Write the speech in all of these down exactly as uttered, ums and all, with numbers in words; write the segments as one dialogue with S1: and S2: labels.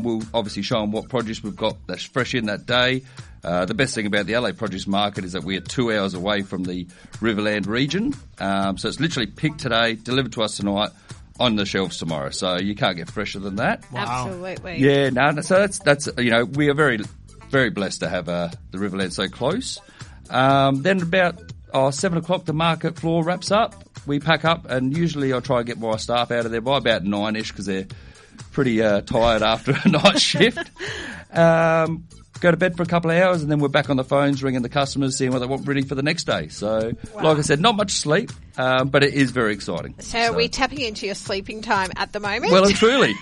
S1: we'll obviously show them what produce we've got that's fresh in that day. Uh, the best thing about the Adelaide Produce Market is that we're two hours away from the Riverland region. Um, so it's literally picked today, delivered to us tonight, on the shelves tomorrow. So you can't get fresher than that.
S2: Wow. Absolutely.
S1: Yeah, no, no, so that's, that's, you know, we are very, very blessed to have uh, the Riverland so close. Um, then about oh, seven o'clock, the market floor wraps up. We pack up, and usually I try and get my staff out of there by about nine-ish because they're pretty uh, tired after a night shift. Um, go to bed for a couple of hours, and then we're back on the phones ringing the customers, seeing what they want ready for the next day. So, wow. Like I said, not much sleep, um, but it is very exciting.
S2: So, so are we tapping into your sleeping time at the moment?
S1: Well and truly.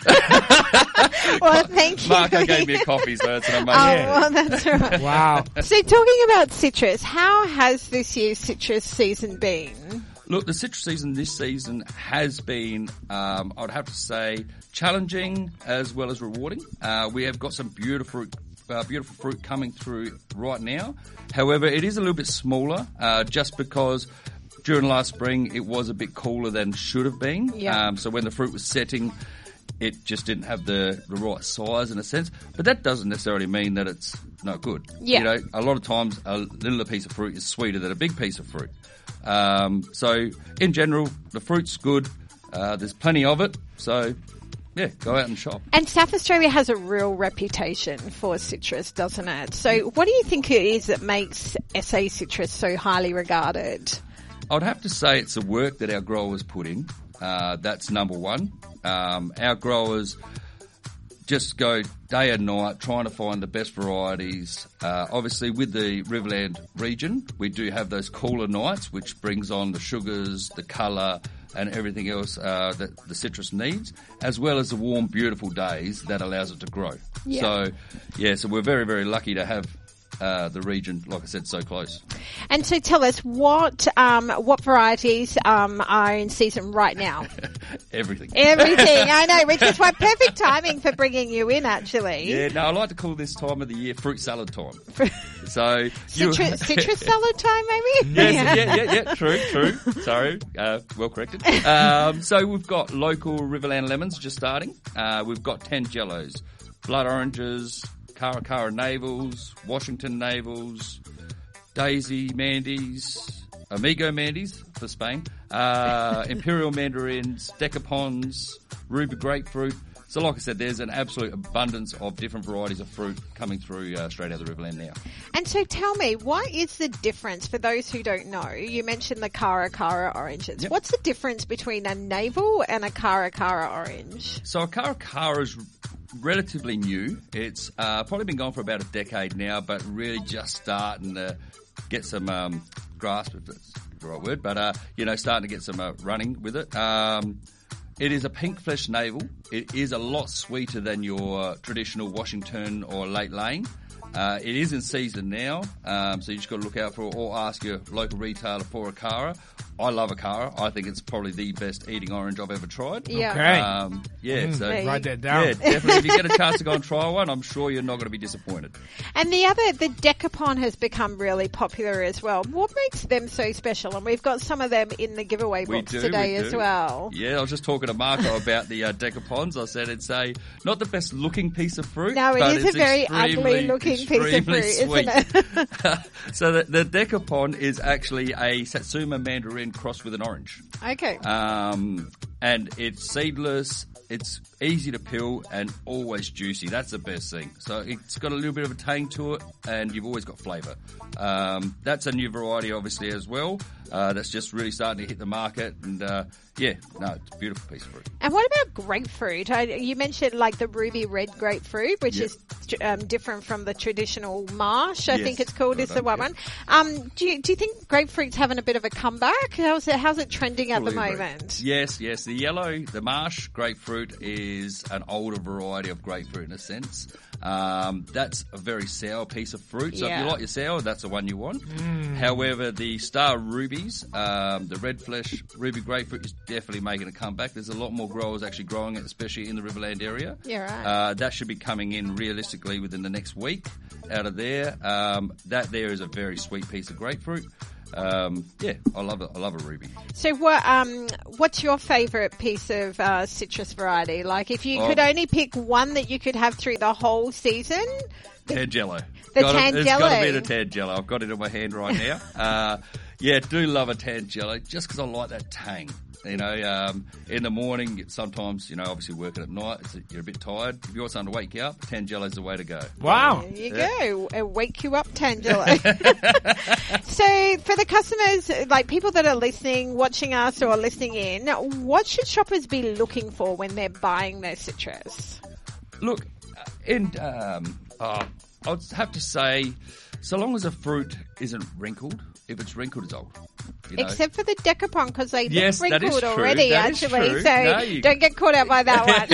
S2: Well, thank you.
S1: Marco gave me a coffee, so it's an amazing.
S2: Oh, well, that's right.
S3: Wow.
S2: So talking about citrus, how has this year's citrus season been?
S1: Look, the citrus season this season has been, um, I'd have to say, challenging as well as rewarding. Uh, we have got some beautiful Uh, beautiful fruit coming through right now. However, it is a little bit smaller uh, just because during last spring it was a bit cooler than should have been.
S2: Yeah.
S1: Um, so when the fruit was setting, it just didn't have the, the right size in a sense. But that doesn't necessarily mean that it's not good.
S2: Yeah.
S1: You know, a lot of times a little piece of fruit is sweeter than a big piece of fruit. Um, so in general, the fruit's good. Uh, there's plenty of it. So yeah, go out and shop.
S2: And South Australia has a real reputation for citrus, doesn't it? So what do you think it is that makes S A Citrus so highly regarded?
S1: I'd have to say it's the work that our growers put in. Uh, that's number one. Um, our growers just go day and night trying to find the best varieties. Uh, obviously, with the Riverland region, we do have those cooler nights, which brings on the sugars, the colour, and everything else uh, that the citrus needs, as well as the warm, beautiful days that allows it to grow.
S2: Yeah.
S1: So, yeah, so we're very, very lucky to have uh, the region, like I said, so close.
S2: And so tell us, what um, what varieties um, are in season right now?
S1: Everything.
S2: Everything, I know, which is why perfect timing for bringing you in, actually.
S1: Yeah, no, I like to call this time of the year fruit salad time. So
S2: citrus, citrus salad time, maybe?
S1: Yes, yeah, yeah, yeah, yeah, true, true. Sorry, uh, well corrected. Um, so we've got local Riverland lemons just starting. Uh, we've got Tangelos, blood oranges, Cara Cara navels, Washington navels, Daisy Mandies, Amigo Mandies for Spain, uh, Imperial Mandarins, Decapons, Ruby Grapefruit. So like I said, there's an absolute abundance of different varieties of fruit coming through uh, straight out of the Riverland now.
S2: And so tell me, what is the difference for those who don't know? You mentioned the Cara Cara oranges.
S1: Yep.
S2: What's the difference between a navel and a Cara Cara orange?
S1: So a Cara Cara is relatively new. It's uh, probably been going for about a decade now, but really just starting to get some um, grasp, if that's the right word, but, uh, you know, starting to get some uh, running with it. Um, it is a pink flesh navel. It is a lot sweeter than your traditional Washington or Late Lane. Uh, it is in season now, um, so you just got to look out for it or ask your local retailer for a Cara. I love a Cara. I think it's probably the best eating orange I've ever tried.
S2: Yeah.
S3: Okay.
S1: Um, yeah,
S3: Mm,
S1: so
S3: write that down.
S1: yeah, definitely. If you get a chance to go and try one, I'm sure you're not going to be disappointed.
S2: And the other, the Decapon has become really popular as well. What makes them so special? And we've got some of them in the giveaway
S1: We
S2: box
S1: do,
S2: today
S1: we
S2: as
S1: do.
S2: well.
S1: Yeah, I was just talking to Marco about the uh, Decapons. I said it's a not the best looking piece of fruit.
S2: No, it
S1: but
S2: is a
S1: it's
S2: very
S1: extremely,
S2: ugly looking piece of
S1: extremely
S2: fruit,
S1: sweet.
S2: isn't it?
S1: So the, the Decapon is actually a Satsuma mandarin crossed with an orange.
S2: Okay.
S1: Um, and it's seedless, it's easy to peel, and always juicy. That's the best thing. So it's got a little bit of a tang to it, and you've always got flavour. Um, that's a new variety, obviously, as well. Uh, that's just really starting to hit the market, and uh, yeah, no, it's a beautiful piece of fruit.
S2: And what about grapefruit? I, you mentioned like the ruby red grapefruit, which
S1: Yeah.
S2: is um, different from the traditional marsh, I
S1: Yes,
S2: think it's called,
S1: well
S2: is the
S1: done,
S2: one
S1: yeah.
S2: one. Um, do you, do you think grapefruit's having a bit of a comeback? How's it, how's it trending at the
S1: Fully agree.
S2: moment?
S1: Yes, yes. The yellow, the marsh grapefruit is an older variety of grapefruit in a sense. Um, that's a very sour piece of fruit. So if
S2: Yeah.
S1: you like your sour, that's the one you want. However, the star rubies, um, the red flesh ruby grapefruit is definitely making a comeback. There's a lot more growers actually growing it, especially in the Riverland area.
S2: Yeah, right.
S1: Uh, that should be coming in realistically within the next week out of there. Um, that there is a very sweet piece of grapefruit. um, yeah, I love it. I love a ruby.
S2: So what, um, what's your favourite piece of uh, citrus variety? Like if you
S1: Oh.
S2: could only pick one that you could have through the whole season?
S1: Tangelo.
S2: The
S1: Got it- It's got to
S2: Tangelo.
S1: be the Tangelo. I've got it in my hand right now. Uh, yeah, do love a Tangelo just because I like that tang. You know, um, in the morning, sometimes, you know, obviously working at night, it's a, you're a bit tired. If you want something to wake you up, Tangelo's the way to go.
S3: Wow.
S2: There you go. Uh, wake you up, Tangelo. So for the customers, like people that are listening, watching us or listening in, what should shoppers be looking for when they're buying their citrus?
S1: Look, and um, uh, I'd have to say, so long as the fruit isn't wrinkled, if it's wrinkled, it's old. You know?
S2: Except for the decapon, because they
S1: Yes,
S2: look
S1: that is
S2: wrinkled
S1: true.
S2: already,
S1: That is
S2: actually.
S1: true.
S2: So
S1: No, you-
S2: don't get caught out by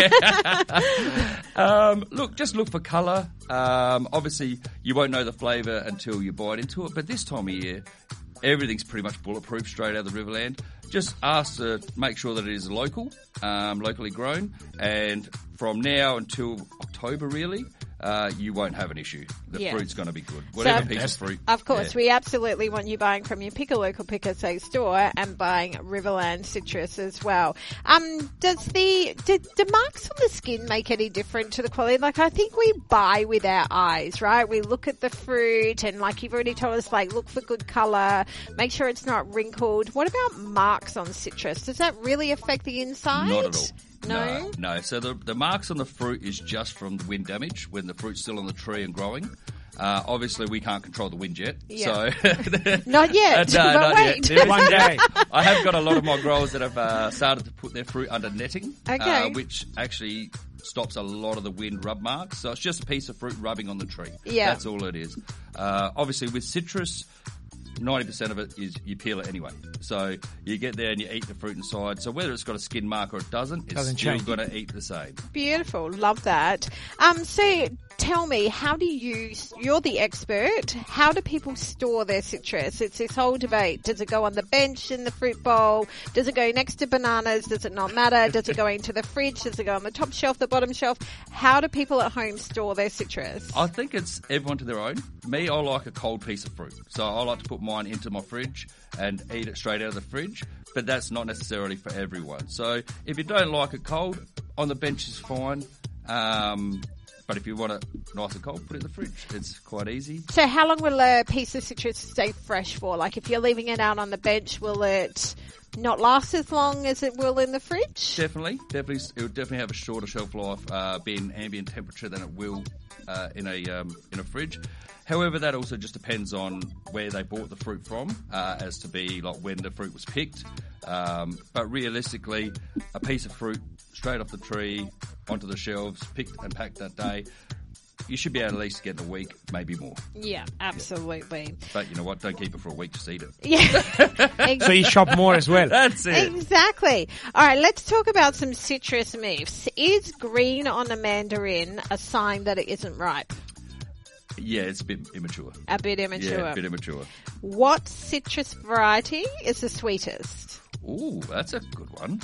S2: that one.
S1: Um, look, just look for colour. Um, obviously, you won't know the flavour until you bite into it. But this time of year, everything's pretty much bulletproof straight out of the Riverland. Just ask to make sure that it is local, um, locally grown. And from now until October, really, uh, you won't have an issue. The
S2: Yeah.
S1: fruit's going to be good. Whatever
S2: So-
S1: piece of fruit.
S2: Of course,
S1: yeah.
S2: we absolutely want you buying from your Pick a Local, Pick a Safe store and buying Riverland citrus as well. Um, does the do, do marks on the skin make any different to the quality? Like, I think we buy with our eyes, right? We look at the fruit and, like you've already told us, like look for good colour, make sure it's not wrinkled. What about marks on citrus? Does that really affect the inside?
S1: Not at all.
S2: No?
S1: no. So the the marks on the fruit is just from the wind damage when the fruit's still on the tree and growing. Uh, obviously, we can't control the wind yet.
S2: Yeah.
S1: So
S2: Not yet,
S1: Uh, no,
S2: but
S1: not
S2: wait.
S1: yet.
S3: One day.
S1: I have got a lot of my growers that have uh, started to put their fruit under netting,
S2: Okay.
S1: uh, which actually stops a lot of the wind rub marks. So it's just a piece of fruit rubbing on the tree.
S2: Yeah.
S1: That's all it is. Uh, obviously, with citrus, ninety percent of it is you peel it anyway. So you get there and you eat the fruit inside. So whether it's got a skin mark or it doesn't, it's
S3: Doesn't
S1: still
S3: change.
S1: going to eat the same.
S2: Beautiful. Love that. Um, so tell me, how do you, you're the expert, how do people store their citrus? It's this whole debate. Does it go on the bench in the fruit bowl? Does it go next to bananas? Does it not matter? Does it go into the fridge? Does it go on the top shelf, the bottom shelf? How do people at home store their citrus?
S1: I think it's everyone to their own. Me, I like a cold piece of fruit. So I like to put mine into my fridge and eat it straight out of the fridge. But that's not necessarily for everyone. So if you don't like it cold, on the bench is fine. Um, but if you want it nice and cold, put it in the fridge. It's quite easy.
S2: So how long will a piece of citrus stay fresh for? Like if you're leaving it out on the bench, will it not last as long as it will in the fridge?
S1: Definitely, definitely, it will definitely have a shorter shelf life, uh, being ambient temperature than it will uh, in a um, in a fridge. However, that also just depends on where they bought the fruit from, uh, as to be like when the fruit was picked. Um, but realistically, a piece of fruit straight off the tree onto the shelves, picked and packed that day, you should be able to at least get in a week, maybe more.
S2: Yeah, absolutely.
S1: But you know what? Don't keep it for a week. Just eat it.
S2: Yeah.
S3: So you shop more as well.
S1: That's it.
S2: Exactly. All right, let's talk about some citrus myths. Is green on a mandarin a sign that it isn't ripe?
S1: Yeah, it's a bit immature.
S2: A bit immature.
S1: Yeah, a bit immature.
S2: What citrus variety is the sweetest?
S1: Ooh, that's a good one.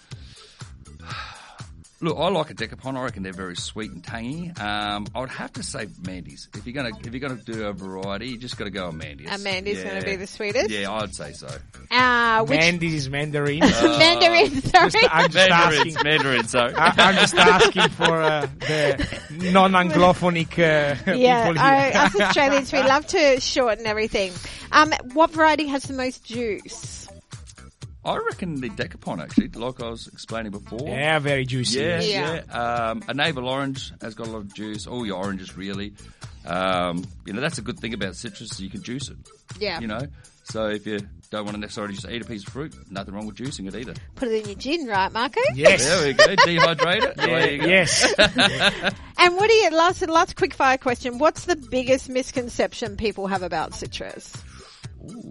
S1: Look, I like a decapon. I reckon they're very sweet and tangy. Um, I would have to say Mandy's. If you're gonna if you're gonna do a variety, you just got to go on Mandy's.
S2: And Mandy's
S1: Yeah.
S2: going to be the sweetest?
S1: Yeah, I'd say so.
S2: Uh, which
S3: Mandy's Mandarin.
S2: mandarin, sorry.
S3: Just- I'm just
S1: Mandarin's,
S3: asking.
S1: Mandarin, sorry.
S3: I, I'm just asking for uh, the non-anglophonic uh,
S2: Yeah,
S3: people
S2: I,
S3: here.
S2: us Australians, we love to shorten everything. Um, what variety has the most juice?
S1: I reckon the decapon, actually, like I was explaining before.
S3: Yeah, very juicy.
S1: Yeah,
S2: Yeah.
S1: yeah. Um, a navel orange has got a lot of juice. All your oranges, really. Um, you know, that's a good thing about citrus. You can juice it.
S2: Yeah.
S1: You know, so if you don't want to necessarily just eat a piece of fruit, nothing wrong with juicing it either.
S2: Put it in your gin, right, Marco?
S3: Yes.
S1: There we go. Dehydrate it. There you go.
S3: Yes.
S2: And what do you, last, last quick fire question, what's the biggest misconception people have about citrus?
S1: Ooh.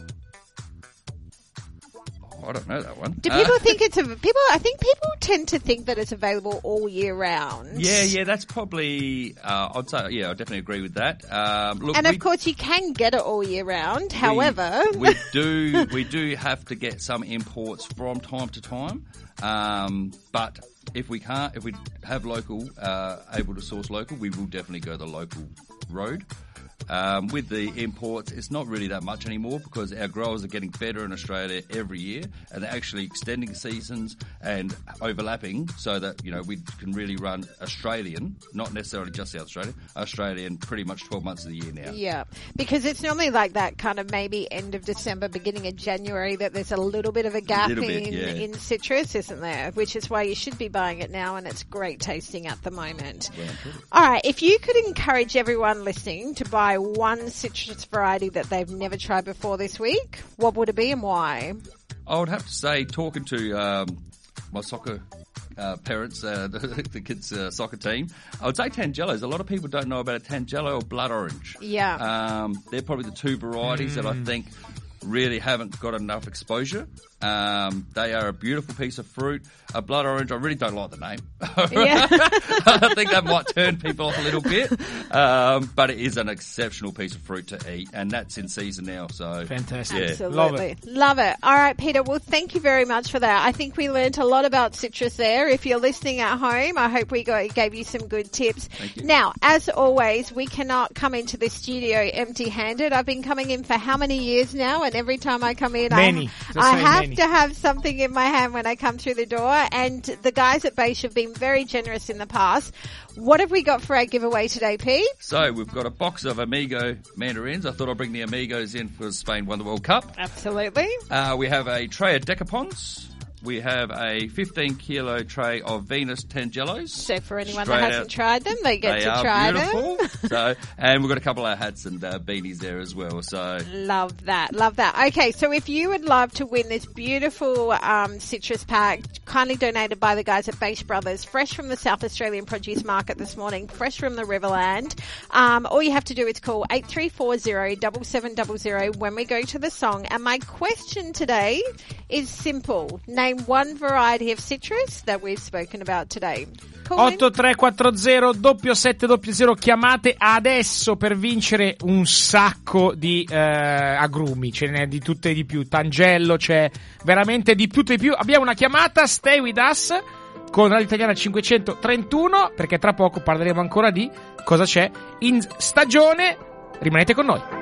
S1: Oh, I don't know that one.
S2: Do
S1: Uh,
S2: people think it's a, people, I think people tend to think that it's available all year round.
S1: Yeah, yeah, that's probably. Uh, I'd say, yeah, I definitely agree with that. Um, look,
S2: And
S1: we,
S2: of course you can get it all year round, however.
S1: we, we do we do have to get some imports from time to time. Um, but if we can't, if we have local, uh, able to source local, we will definitely go the local road. Um, with the imports, it's not really that much anymore because our growers are getting better in Australia every year, and they're actually extending seasons and overlapping so that, you know, we can really run Australian, not necessarily just South Australia, Australian pretty much twelve months of the year now.
S2: Yeah, because it's normally like that kind of maybe end of December, beginning of January that there's a little bit of a gap
S1: Little
S2: in,
S1: bit, yeah.
S2: in citrus, isn't there? Which is why you should be buying it now, and it's great tasting at the moment.
S1: Yeah,
S2: All right, if you could encourage everyone listening to buy one citrus variety that they've never tried before this week, what would it be and why?
S1: I would have to say, talking to um, my soccer uh, parents, uh, the, the kids' uh, soccer team, I would say Tangelos. A lot of people don't know about a Tangelo or Blood Orange.
S2: Yeah.
S1: Um, they're probably the two varieties mm. that I think really haven't got enough exposure. Um, they are a beautiful piece of fruit. A blood orange, I really don't like the name.
S2: Yeah.
S1: I think that might turn people off a little bit. Um, but it is an exceptional piece of fruit to eat, and that's in season now. So
S3: fantastic.
S1: Yeah.
S2: Absolutely.
S3: Love it.
S2: Love it. All right, Peter. Well, thank you very much for that. I think we learned a lot about citrus there. If you're listening at home, I hope we got, gave you some good tips.
S1: Thank you.
S2: Now, as always, we cannot come into the studio empty-handed. I've been coming in for how many years now? And every time I come in,
S3: Many.
S2: I,
S3: Just
S2: I
S3: say
S2: have
S3: many.
S2: to have something in my hand when I come through the door. And the guys at Base have been very generous in the past. What have we got for our giveaway today, Pete?
S1: So we've got a box of Amigo mandarins. I thought I'd bring the Amigos in because Spain won the World Cup.
S2: Absolutely.
S1: Uh, we have a tray of Decapons. We have a fifteen kilo tray of Venus Tangelos.
S2: So for anyone
S1: Straight
S2: that hasn't
S1: out.
S2: tried them, they get
S1: They
S2: to
S1: are
S2: try
S1: beautiful.
S2: them.
S1: So, and we've got a couple of hats and uh, beanies there as well. So
S2: Love that. Love that. Okay, so if you would love to win this beautiful um, citrus pack, kindly donated by the guys at Base Brothers, fresh from the South Australian Produce Market this morning, fresh from the Riverland, um, all you have to do is call eight three four zero seven seven zero zero when we go to the song. And my question today is simple. Name one variety of citrus that we've spoken about today. Call in.
S3: otto tre quattro zero doppio sette doppio zero, chiamate adesso per vincere un sacco di eh, agrumi, ce n'è di tutte e di più. Tangello, c'è veramente di tutto e di più. Abbiamo una chiamata, stay with us con Radio Italiana cinquecentotrentuno, perché tra poco parleremo ancora di cosa c'è in stagione. Rimanete con noi.